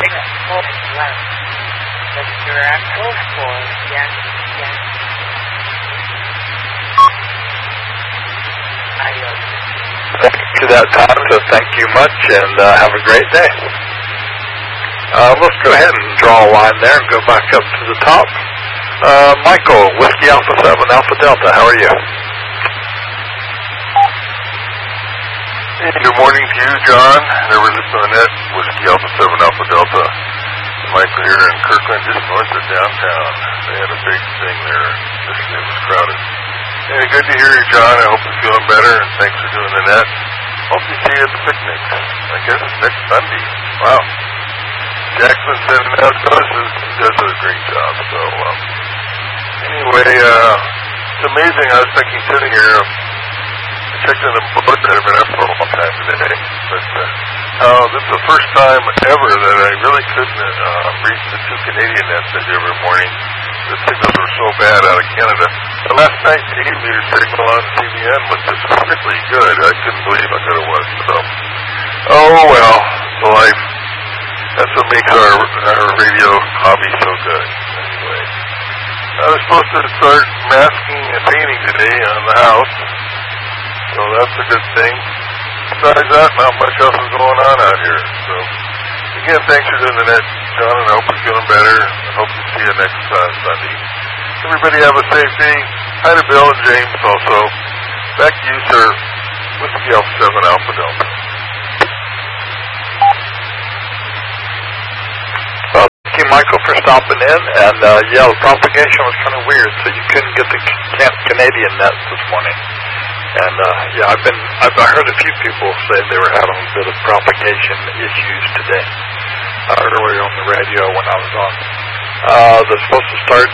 Mr. Echo 4, yes. To that time, so thank you much, and have a great day. Let's go ahead and draw a line there and go back up to the top. Michael, Whiskey Alpha 7, Alpha Delta, how are you? Good morning to you, John. Never listen on that. Whiskey Alpha 7, Alpha Delta. Michael here in Kirkland, just north of downtown. They had a big thing there. Yesterday was crowded. Hey, good to hear you, John. I hope you're feeling better, and thanks for doing the net. Hope to see you at the picnic. I guess it's next Sunday. Wow. Jackson sending out notices. He does a great job. So, anyway, it's amazing. I was thinking, sitting here, I checked in the book that I've been up for a long time today. But this is the first time ever that I really couldn't reach the 2 Canadian nets I do every morning. The signals were so bad out of Canada. But last night, the 8-meter signal on CBN was just really good. I couldn't believe how good it was. So, oh well, it's life. That's what makes our radio hobby so good. Anyway, I was supposed to start masking and painting today on the house, so that's a good thing. Besides that, not much else is going on out here. So, again, thanks for doing the net, John, and I hope you're feeling better. I hope to see you next Sunday. Everybody have a safe day. Hi to Bill and James also. Back to you, sir. Whiskey Alpha 7, Alpha Delta. Thank you, Michael, for stopping in. And, the propagation was kind of weird, so you couldn't get the Canadian nets this morning. And, I've heard a few people say they were having a bit of propagation issues today, earlier on the radio when I was on. They're supposed to start,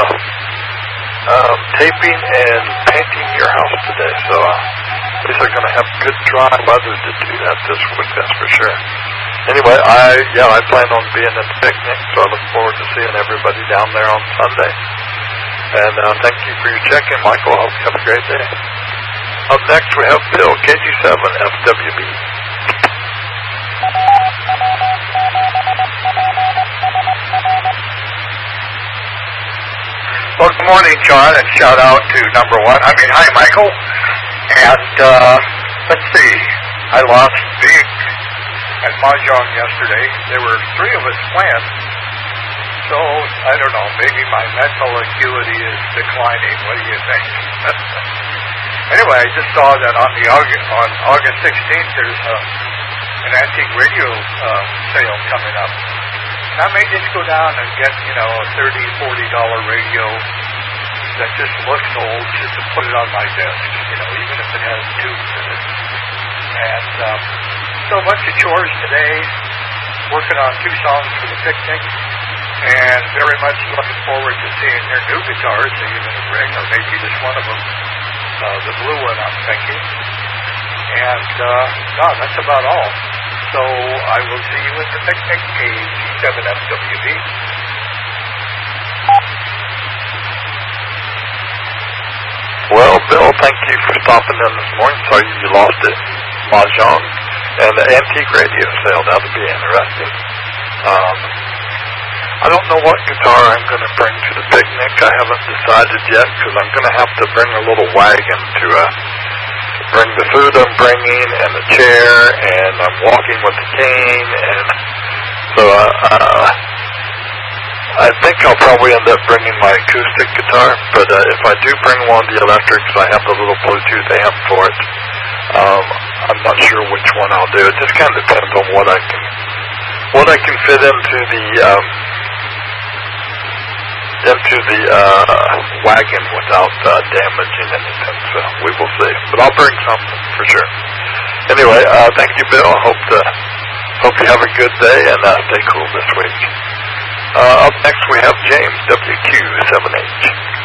taping and painting your house today, so, at least they're going to have good dry weather to do that this week, that's for sure. Anyway, I plan on being at the picnic, so I look forward to seeing everybody down there on Sunday. And, thank you for your check-in, Michael. I hope you have a great day. Up next, we have Bill, KG7, FWB. Well, good morning, John, and shout out to hi, Michael. And, let's see, I lost big at Mahjong yesterday. There were 3 of us playing, so, I don't know, maybe my mental acuity is declining. What do you think? Anyway, I just saw that on August 16th, there's an antique radio sale coming up. And I may just go down and get, a $30, $40 radio that just looks old, just to put it on my desk, even if it has tubes in it. And so a bunch of chores today, working on 2 songs for the picnic, and very much looking forward to seeing their new guitars they're going to bring, or maybe just one of them. The blue one, I'm thinking. And, that's about all. So, I will see you at the picnic, KG7FWB. Well, Bill, thank you for stopping in this morning. Sorry you lost it. Mahjong and the antique radio sale. That'll be interesting. I don't know what guitar I'm going to bring to the picnic. I haven't decided yet because I'm going to have to bring a little wagon to bring the food I'm bringing and the chair, and I'm walking with the cane, and so I think I'll probably end up bringing my acoustic guitar, but if I do bring one of the electrics, I have the little Bluetooth amp for it. I'm not sure which one I'll do. It just kind of depends on what I can fit into the wagon without damaging anything, so we will see. But I'll bring something for sure. Anyway, thank you, Bill. Hope you have a good day and stay cool this week. Up next we have James, WQ7H.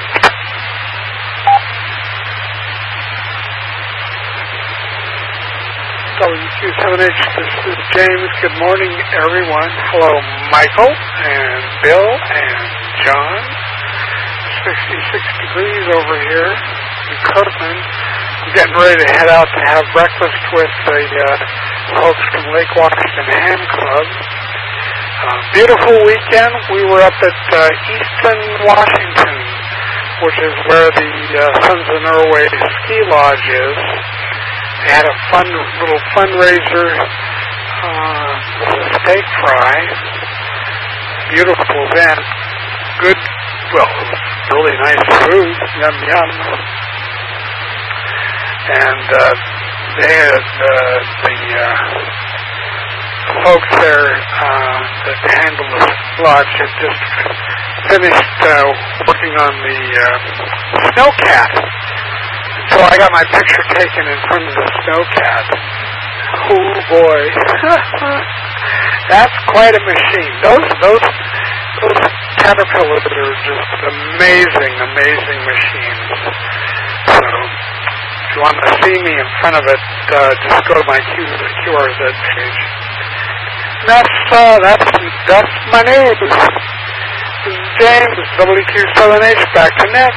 WQ7H, this is James. Good morning, everyone. Hello, Michael and Bill and John. 66 degrees over here in Kirkland. I'm getting ready to head out to have breakfast with the folks from Lake Washington Ham Club. Beautiful weekend. We were up at Easton, Washington, which is where the Sons of Norway ski lodge is. They had a fun little fundraiser, steak fry. Beautiful event. Good, well, really nice food. Yum, yum. And they had the folks there that handle the lodge had just finished working on the snowcat. So I got my picture taken in front of the snowcat. Oh boy, that's quite a machine. Those caterpillars are just amazing machines. So if you want to see me in front of it, just go to my QRZ page. That's my news. This is James, WQ7H, back to net.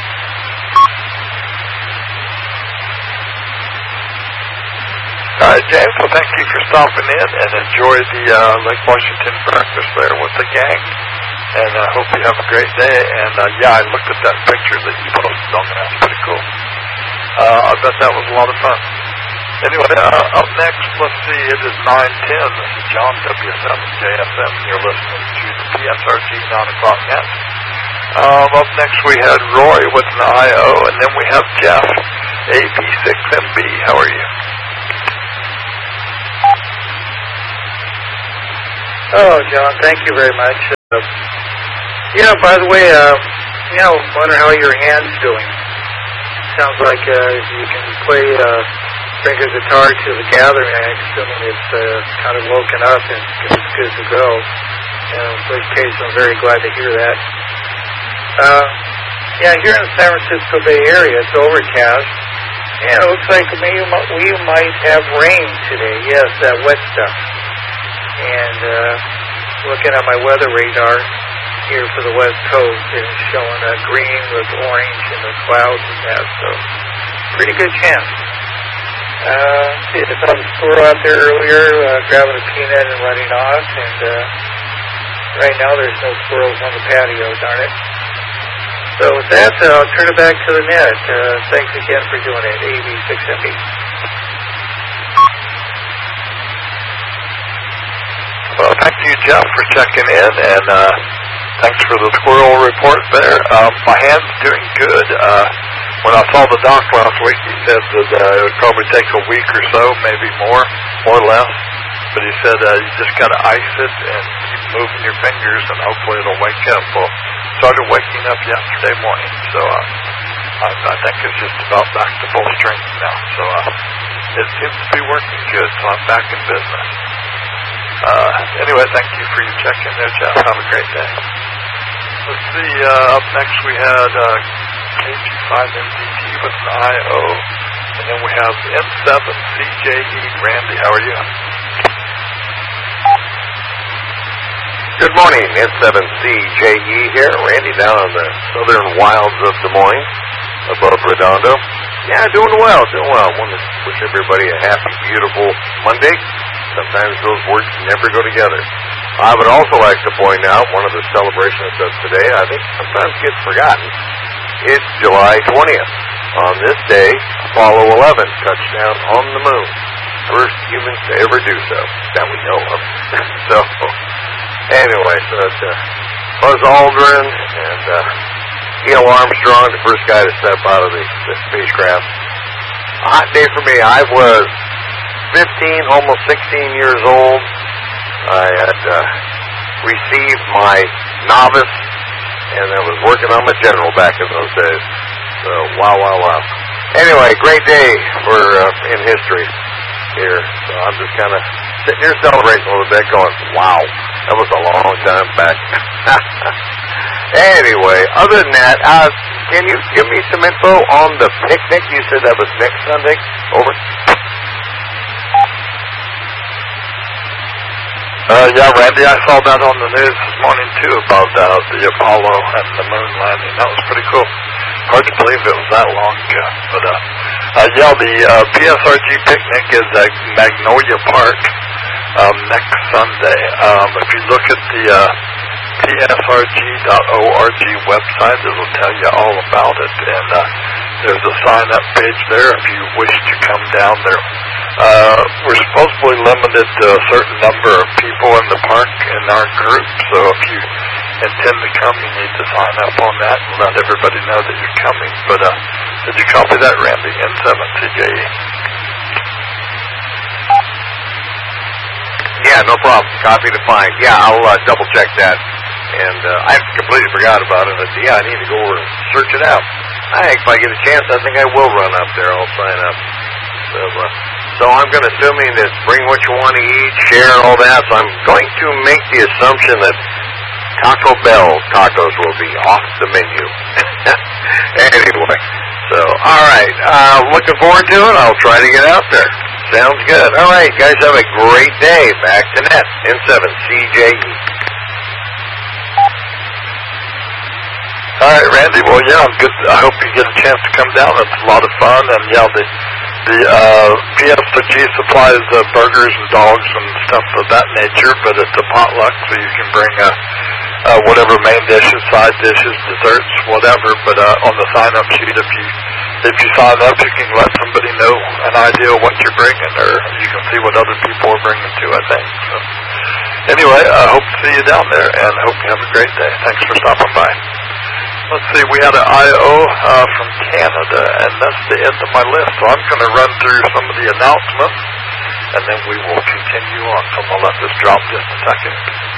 All right, James, well, thank you for stopping in and enjoy the Lake Washington breakfast there with the gang. And I hope you have a great day. And, I looked at that picture that you posted on there. That's pretty cool. I bet that was a lot of fun. Anyway, up next, let's see, it is 9:10. This is John, W7JFM, and you're listening to the PSRG 9 o'clock net. Up next, we had Roy with an IO, and then we have Jeff, AB6MB. How are you? Oh, John, thank you very much. By the way, wonder how your hand's doing. Sounds like you can play bring a guitar to the gathering. I'm assuming it's kind of woken up and it's good to go. In which case, I'm very glad to hear that. Here in the San Francisco Bay Area, it's overcast. And it looks like we might have rain today. Yes, that wet stuff. And looking at my weather radar here for the West Coast, it's showing green with orange and the clouds and that. So, pretty good chance. I saw the squirrel out there earlier, grabbing a peanut and running off, and right now there's no squirrels on the patio, darn it. So with that, I'll turn it back to the net. Thanks again for doing it, AB6MB. Well, thank you, Jeff, for checking in, and thanks for the squirrel report there. My hand's doing good. When I saw the doc last week, he said that it would probably take a week or so, maybe more or less. But he said you just got to ice it and keep moving your fingers, and hopefully it'll wake up. Well, it started waking up yesterday morning, so I think it's just about back to full strength now. So it seems to be working good, so I'm back in business. Anyway, thank you for your check-in there, Jeff. Have a great day. Let's see, up next we had KG5MDT with an IO, and then we have N7CJE. Randy, how are you? Good morning, N7CJE here. Randy down in the southern wilds of Des Moines, above Redondo. Yeah, doing well. I want to wish everybody a happy, beautiful Monday. Sometimes those words never go together. I would also like to point out one of the celebrations of today, I think sometimes gets forgotten. It's July 20th. On this day, Apollo 11 touched down on the moon. First humans to ever do so, that we know of. So, anyway, so it's Buzz Aldrin and Neil Armstrong, the first guy to step out of the spacecraft. A hot day for me. I was 15, almost 16 years old. I had received my novice, and I was working on my general back in those days. So, wow. Anyway, great day for in history here. So I'm just kind of sitting here celebrating a little bit, going, wow, that was a long time back. Anyway, other than that, can you give me some info on the picnic? You said that was next Sunday. Over. Randy, I saw that on the news this morning, too, about the Apollo and the moon landing. That was pretty cool. Hard to believe it was that long ago. But, the PSRG picnic is at Magnolia Park next Sunday. If you look at the psrg.org website, it will tell you all about it. And there's a sign-up page there if you wish to come down there. We're supposedly limited to a certain number of people in the park in our group, so if you intend to come, you need to sign up on that and let everybody know that you're coming. But did you copy that, Randy? N7CJE. Yeah, no problem. Copy to fine. Yeah, I'll double check that. And I completely forgot about it. Yeah, I need to go over and search it out. I think if I get a chance, I think I will run up there. I'll sign up. So I'm going to assuming that bring what you want to eat, share, all that. So I'm going to make the assumption that Taco Bell tacos will be off the menu. Anyway, so all right. Looking forward to it. I'll try to get out there. Sounds good. All right, guys, have a great day. Back to net. N7CJE. All right, Randy. Well, yeah, I'm good. I hope you get a chance to come down. It's a lot of fun, and yeah, the PSG supplies burgers and dogs and stuff of that nature, but it's a potluck, so you can bring whatever main dishes, side dishes, desserts, whatever. But on the sign-up sheet, if you sign up, you can let somebody know an idea of what you're bringing, or you can see what other people are bringing too, I think. So anyway, I hope to see you down there, and hope you have a great day. Thanks for stopping by. Let's see, we had an I.O. From Canada, and that's the end of my list. So I'm going to run through some of the announcements, and then we will continue on. So I'm going to let this drop just a second.